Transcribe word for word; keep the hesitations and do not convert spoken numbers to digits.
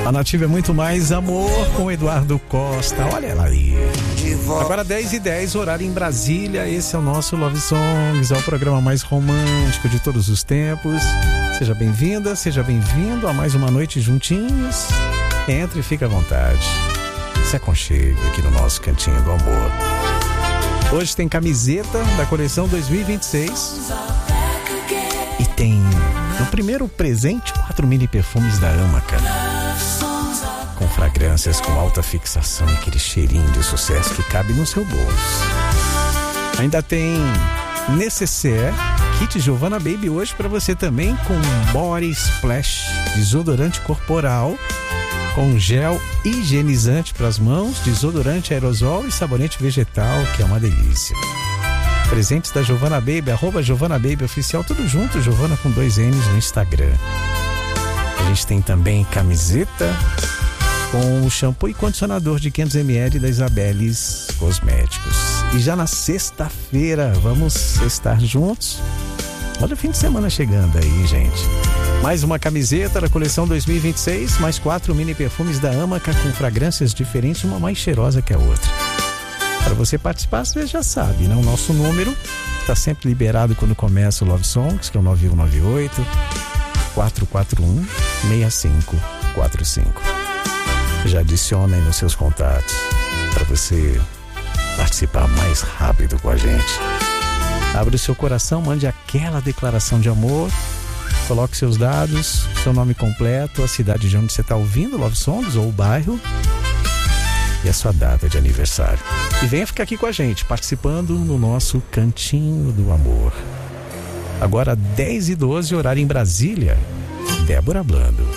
A Nativa é muito mais amor com Eduardo Costa. Olha ela aí. Agora dez e dez, horário em Brasília. Esse é o nosso Love Songs. É o programa mais romântico de todos os tempos. Seja bem-vinda, seja bem-vindo a mais uma noite juntinhos. Entre e fique à vontade. Se aconchegue aqui no nosso Cantinho do Amor. Hoje tem camiseta da coleção dois mil e vinte e seis. E tem no primeiro presente quatro mini perfumes da Amaca, com fragrâncias com alta fixação e aquele cheirinho de sucesso que cabe no seu bolso. Ainda tem necessaire, kit Giovanna Baby hoje para você também, com Body Splash, desodorante corporal, com gel higienizante para as mãos, desodorante aerosol e sabonete vegetal, que é uma delícia. Presentes da Giovanna Baby, arroba Giovanna Baby Oficial, tudo junto, Giovanna com dois N's no Instagram. A gente tem também camiseta com o shampoo e condicionador de quinhentos mililitros da Isabeles Cosméticos. E já na sexta-feira, vamos estar juntos. Olha o fim de semana chegando aí, gente. Mais uma camiseta da coleção dois mil e vinte e seis, mais quatro mini perfumes da Amaca com fragrâncias diferentes, uma mais cheirosa que a outra. Para você participar, você já sabe, né? O nosso número está sempre liberado quando começa o Love Songs, que é o nove um nove oito, quatro quatro um, seis cinco quatro cinco. Já adiciona aí nos seus contatos para você participar mais rápido com a gente. Abre o seu coração, mande aquela declaração de amor, coloque seus dados, seu nome completo, a cidade de onde você está ouvindo Love Songs ou o bairro e a sua data de aniversário. E venha ficar aqui com a gente, participando no nosso Cantinho do Amor. Agora dez e doze, horário em Brasília. Débora Blando.